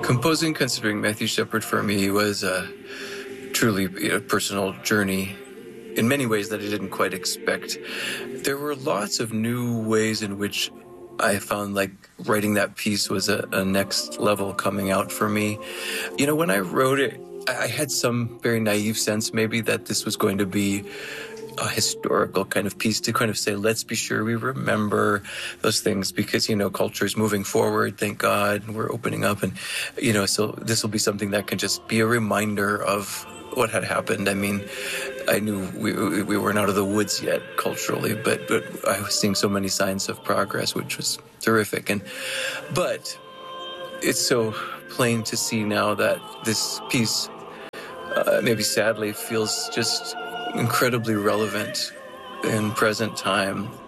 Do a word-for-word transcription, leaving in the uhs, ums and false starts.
Composing, considering Matthew Shepard for me was a truly a personal journey in many ways that I didn't quite expect. There were lots of new ways in which I found like writing that piece was a, a next level coming out for me. You know, when I wrote it, I had some very naive sense maybe that this was going to be a historical kind of piece to kind of say, let's be sure we remember those things because, you know, culture is moving forward, thank God, we're opening up. And, you know, so this will be something that can just be a reminder of what had happened. I mean, I knew we we weren't out of the woods yet culturally, but, but I was seeing so many signs of progress, which was terrific. And but it's so plain to see now that this piece, uh, maybe sadly, feels just incredibly relevant in present time.